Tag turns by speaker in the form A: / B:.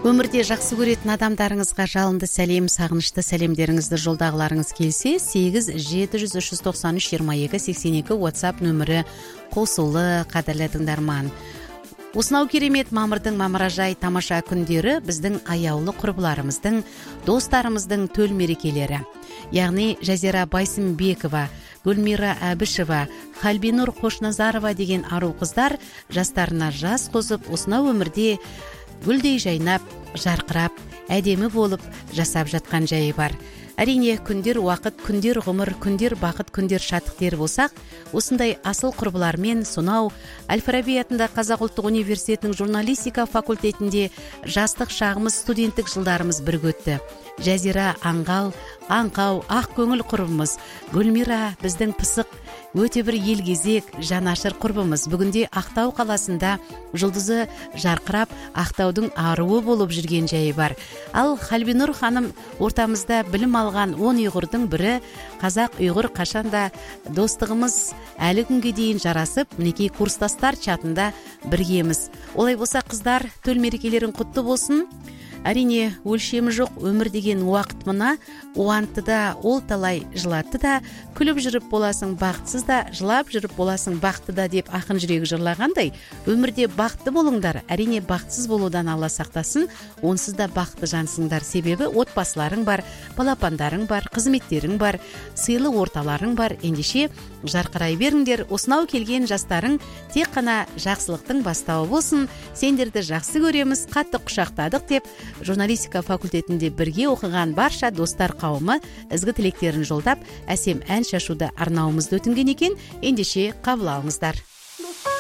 A: Өмірде жақсы көретін адамдарыңызға жалынды сәлем, сағынышты сәлемдеріңізді жолдағыларыңыз келсе, 8-700-393-22-82 WhatsApp нөмірі қосулы, қадірлі тыңдарман. Осынау керемет мамырдың мамыражай тамаша күндері біздің аяулы құрбыларымыздың, достарымыздың төл мерекелері. Яғни Жазира Байсымбекова, Гүлмира Әбішева, Халбинур Қошназарова деген ару қыздар жастарына жас қосып, осынау өмірде гүлдей жайнап, жарқырап, әдемі болып жасап жатқан жайы бар. Әрине, күндер уақыт, күндер ғұмыр, күндер бақыт, күндер шаттық дер болсақ, осындай асыл құрбылармен сонау Әл-Фараби атындағы Қазақ ұлттық университетінің журналистика факультетінде жастық шағымыз, студенттік жылдарымыз бірге өтті. Жазира аңғал, аңқау, ақ көңіл құрбымыз, Гүлмира біздің пысық, өте бір елгезек, жанашыр құрбымыз. Бүгінде Ақтау қаласында жұлдызы жарқырап, Ақтаудың аруы болып жүрген жайы бар. Ал Халбинур ханым ортамызда білім алған 10 ұйғырдың бірі. Қазақ ұйғыр қашанда достығымыз әлі күнге дейін жарасып, мінекей курстастар чатында біргеміз. Олай болса, қыздар, төл мерекелерің құтты болсын. Әрине, өлшемі жоқ өмір деген уақыт мына, уантты да, ол талай жылатты да, күліп жүріп боласың бақытсыз да, жылап жүріп боласың бақытты да деп ақын жүрегі жырлағандай, өмірде бақытты болыңдар. Әрине, бақытсыз болудан Алла сақтасын, онсыз да бақытты жансыңдар. Себебі отбасыларың бар, балапандарың бар, қызметтерің бар, сыйлы орталарың бар. Ендеше жарқырай беріңдер. Осынау келген жастарың тек қана жақсылықтың бастауы болсын. Сендерді жақсы көреміз, қатты құшақтадық деп журналистика факультетінде бірге оқыған барша достар қауымы ізгі тілектерін жолдап, әсем ән шашуды арнауымызды өтінген екен. Ендеше қабыл алыңыздар.